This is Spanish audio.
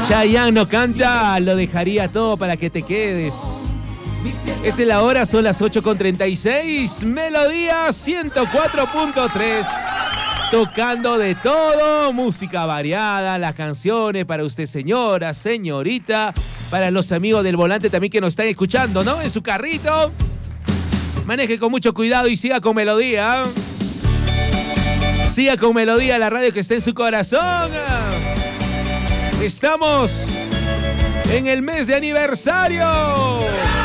Chayanne no canta, lo dejaría todo para que te quedes. Esta es la hora, son las 8:36. Melodía 104.3. Tocando de todo, música variada, las canciones para usted, señora, señorita, para los amigos del volante también que nos están escuchando, ¿no? En su carrito. Maneje con mucho cuidado y siga con Melodía. Siga con Melodía, la radio que está en su corazón. Estamos en el mes de aniversario.